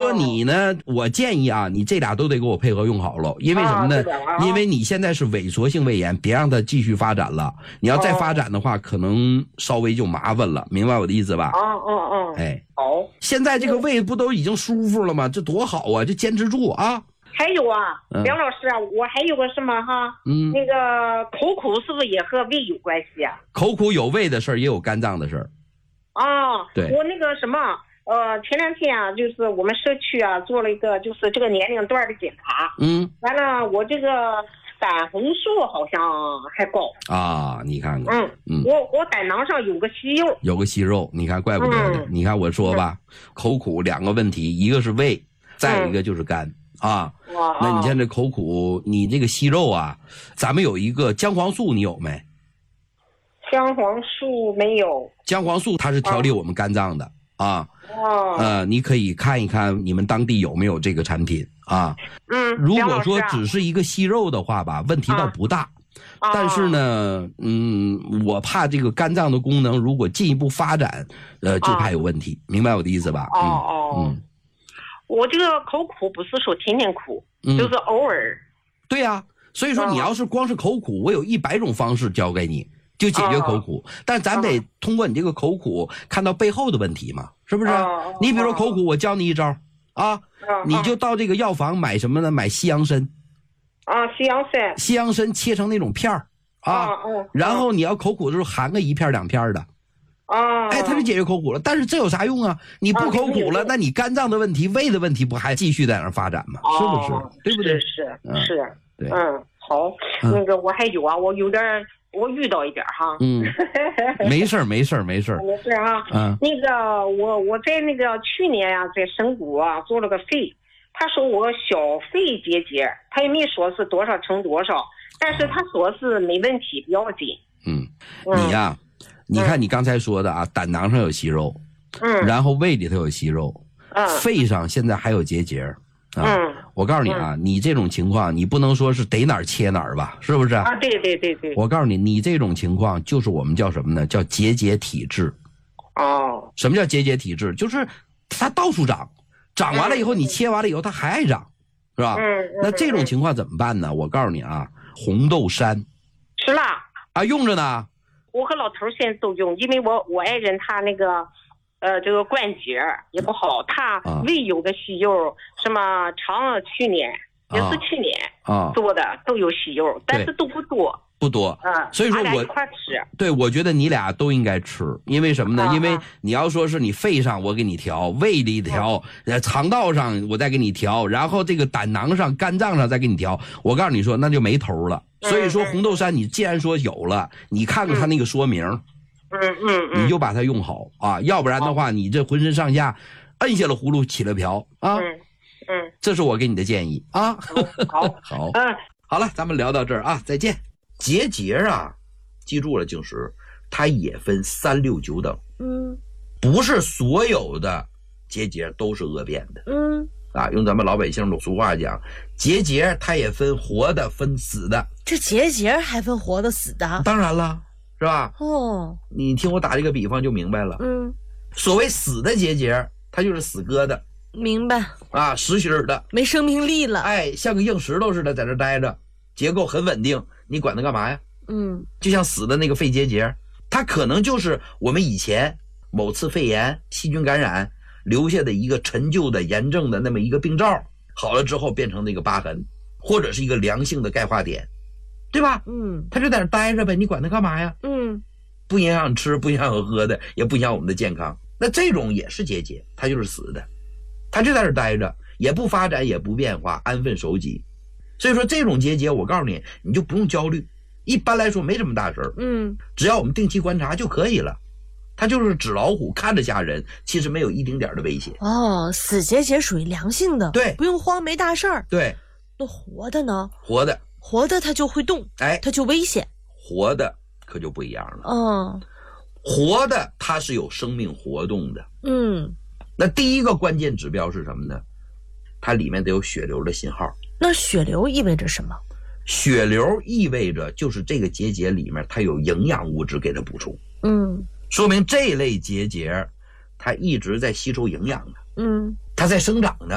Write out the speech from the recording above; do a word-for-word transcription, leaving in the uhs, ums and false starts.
说你呢，我建议啊，你这俩都得给我配合用好了，因为什么呢？因为你现在是萎缩性胃炎，别让它继续发展了。你要再发展的话，可能稍微就麻烦了，明白我的意思吧？ 啊嗯嗯， 哎， 好。 现在这个胃不都已经舒服了吗？这多好啊！就坚持住啊！ 还有啊，梁老师啊，我还有个什么哈？嗯，那个口苦是不是也和胃有关系啊？ 口苦有胃的事儿，也有肝脏的事儿。 哦， 对， 我那个什么。呃，前两天啊，就是我们社区啊做了一个就是这个年龄段的检查，嗯，完了我这个胆红素好像还高啊，你看看， 嗯嗯，我我胆囊上有个息肉， 有个息肉，你看怪不得的，嗯、你看我说吧，嗯、口苦两个问题，一个是胃，再一个就是肝、嗯、啊，那你像这口苦，你这个息肉啊，咱们有一个姜黄素，你有没？ 姜黄素没有， 姜黄素它是调理我们肝脏的。啊啊， 哦， 呃，你可以看一看你们当地有没有这个产品啊。嗯，如果说只是一个息肉的话吧，问题倒不大。啊、但是呢，嗯，我怕这个肝脏的功能如果进一步发展，呃，就怕有问题，啊、明白我的意思吧？ 哦哦，嗯，我这个口苦不是说天天苦，嗯、就是偶尔。 对呀、啊，所以说你要是光是口苦，我有一百种方式教给你。就解决口苦，哦、但咱得通过你这个口苦看到背后的问题嘛，是不是？哦、你比如说口苦，我教你一招啊，哦、你就到这个药房买什么呢？买西洋参啊，西洋参， 西洋参切成那种片儿啊，哦、然后你要口苦的时候含个一片两片的，啊，哎，它就解决口苦了。但是这有啥用啊？你不口苦了，那你肝脏的问题、胃的问题不还继续在那儿发展吗？是不是？对不对？ 是是是， 对， 嗯，好，那个我还有啊，我有点。我遇到一点哈， 嗯，没事儿没事儿没事儿没事哈，嗯，那个我我在那个去年呀、啊，在省谷啊做了个肺，他说我小肺结节，他也没说是多少乘多少，但是他说是没问题，不要紧。嗯， 你呀、啊，嗯、你看你刚才说的啊，胆囊上有息肉，嗯，然后胃里头有息肉，嗯，肺上现在还有结节。啊、嗯，我告诉你啊，嗯、你这种情况，你不能说是逮哪儿切哪儿吧，是不是？ 啊，对对对对。 我告诉你，你这种情况就是我们叫什么呢？叫结节体质。哦。什么叫结节体质？就是它到处长，长完了以后，你切完了以后，它还爱长，是吧？嗯。那这种情况怎么办呢？我告诉你啊，红豆杉。 吃了。 啊，用着呢。 我和老头现在都用，因为我我爱人他那个。呃，这个关节也不好，他胃有个息肉，什么肠去年也是去年啊做的都有息肉，但是都不多， 不多。嗯，所以说我一块吃。 对，我觉得你俩都应该吃，因为什么呢？因为你要说是你肺上我给你调，胃里调，呃，肠道上我再给你调，然后这个胆囊上、肝脏上再给你调，我告诉你说那就没头了。所以说红豆杉，你既然说有了，你看看它那个说明。 嗯嗯嗯， 你就把它用好啊，要不然的话，你这浑身上下摁下了葫芦起了瓢啊。嗯嗯，这是我给你的建议啊。 好， 好，嗯，好了，咱们聊到这儿啊，再见。结节啊，记住了，就是它也分三六九等。嗯，不是所有的结节都是恶变的。嗯，啊，用咱们老百姓的俗话讲，结节它也分活的，分死的。 这结节还分活的、死的？ 当然了。是吧？哦，你听我打这个比方就明白了。嗯，所谓死的结节，它就是死疙瘩。 明白啊，实心的， 没生命力了。 哎，像个硬石头似的，在这待着，结构很稳定，你管它干嘛呀？嗯，就像死的那个肺结节，它可能就是我们以前某次肺炎细菌感染留下的一个陈旧的炎症的那么一个病灶，好了之后变成那个疤痕，或者是一个良性的钙化点。对吧？嗯，他就在那待着呗，你管他干嘛呀？嗯，不影响吃，不影响喝的，也不影响我们的健康。那这种也是结节，它就是死的，它就在那待着，也不发展，也不变化，安分守己。所以说这种结节，我告诉你，你就不用焦虑，一般来说没什么大事儿。嗯，只要我们定期观察就可以了。它就是纸老虎，看着吓人，其实没有一丁点的危险。 哦，死结节属于良性的， 对， 不用慌，没大事儿。 对， 那活的呢？ 活的。 活的它就会动，哎，它就危险。 活的可就不一样了。嗯，活的它是有生命活动的。嗯，那第一个关键指标是什么呢？它里面得有血流的信号。 那血流意味着什么？ 血流意味着就是这个结节里面它有营养物质给它补充。嗯，说明这类结节它一直在吸收营养的。嗯，它在生长呢。